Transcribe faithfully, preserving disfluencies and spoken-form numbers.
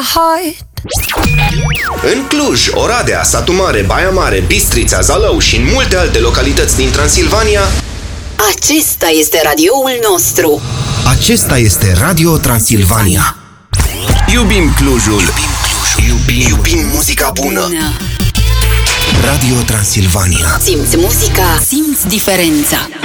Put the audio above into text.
heart. În Cluj, Oradea, Satu Mare, Baia Mare, Bistrița, Zalău și în multe alte localități din Transilvania, acesta este radioul nostru. acesta este Radio Transilvania. Iubim Clujul. Iubim Clujul. Iubim, iubim muzica bună. bună. Radio Transilvania. Simți muzica, simți diferența.